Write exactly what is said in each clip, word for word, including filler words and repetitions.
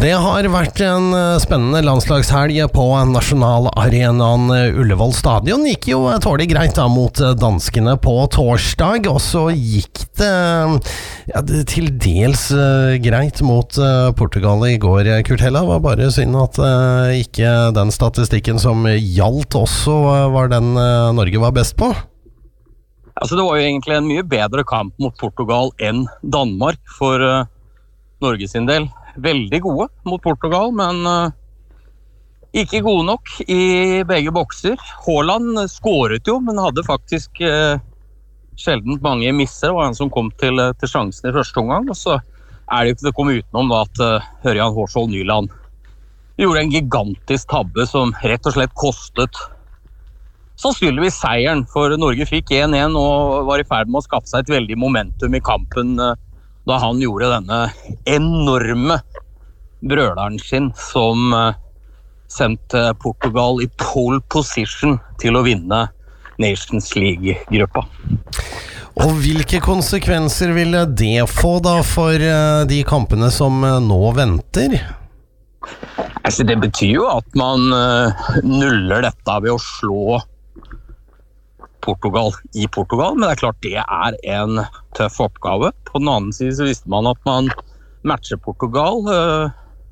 Det har vært en spennende landslagshelg på nasjonalarenaen Ullevål stadion. Gikk jo tålig greit da mot danskene på torsdag, og så gikk det ja, til dels greit mot Portugal i går, Kurt Hella. Det var bare synd at ikke den statistikken som gjaldt også var den Norge var best på. Altså, det var jo egentlig en mye bedre kamp mot Portugal enn Danmark for uh, Norge sin del. Veldig gode mot Portugal, men uh, ikke gode nok i begge bokser. Haaland skåret jo, men hadde faktisk uh, sjelden mange misser. Det var han som kom til, uh, til sjansen i første omgang, og så er det jo ikke det kom utenom da, at uh, Ørjan Hårsvold Nyland gjorde en gigantisk tabbe som rett og slett kostet sannsynligvis seieren, for Norge fikk en en og var i ferd med å skaffe seg et veldig momentum i kampen da han gjorde denne enorme brøleren sin som sendte Portugal i pole position til å vinne Nations League-gruppa. Og hvilke konsekvenser ville det få da for de kampene som nå venter? Altså, det betyr jo at man nuller dette ved å slå Portugal i Portugal, men det er klart det er en tøff oppgave. På den annen side så visste man at man matcher Portugal uh,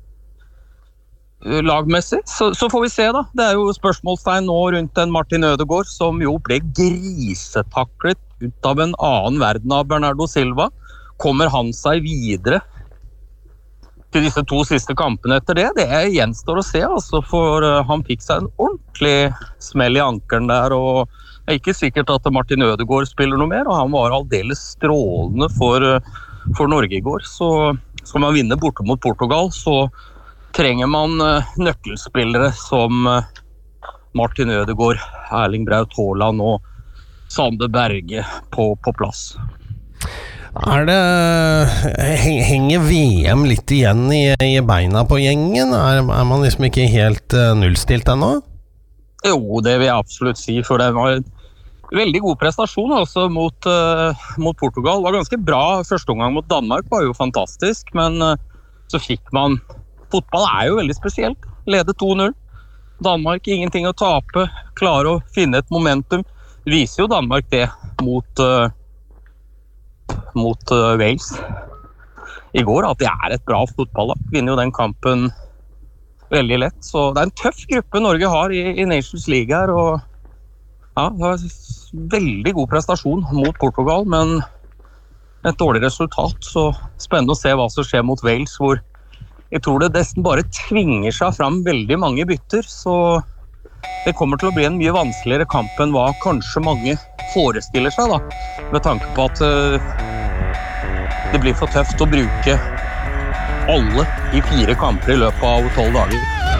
lagmessig, så, så får vi se da. Det er jo spørsmålstegn nå rundt en Martin Ødegaard som jo ble grisetaklet ut av en annen verden av Bernardo Silva. Kommer han seg videre til disse to siste kampene etter det? Det gjenstår å se, altså, for uh, han fikk seg en ordentlig smell i ankeren der, og det er ikke sikkert at Martin Ødegaard spiller noe mer, og han var aldeles strålende for, for Norge i går. Så skal man vinne borte mot Portugal, så trenger man nøkkelspillere som Martin Ødegaard, Erling Braut Haaland og Sander Berge på, på plass. Er det, henger V M litt igjen i, i beina på gjengen? Er, er man liksom ikke helt uh, nullstilt ennå? Jo, det vil jeg absolutt si, for det var en veldig god prestasjon altså, mot, uh, mot Portugal. Det var ganske bra første omgang mot Danmark, var jo fantastisk, men uh, så fikk man... Fotball er jo veldig spesielt. Lede to null. Danmark, ingenting å tape. Klare å finne et momentum. Viser jo Danmark det mot, uh, mot uh, Wales i går, at det er et bra fotball. Da. Vinner jo den kampen veldig lett, så det er en tøff gruppe Norge har i, i Nations League her, og ja, det var en veldig god prestasjon mot Portugal, men et dårlig resultat, så spennende å se hva som skjer mot Wales, hvor jeg tror det nesten bare tvinger seg fram veldig mange bytter, så det kommer til å bli en mye vanskeligere kamp enn hva kanskje mange forestiller seg, da, med tanke på at uh, det blir for tøft å bruke alle i fire kamper i løpet av tolv dager.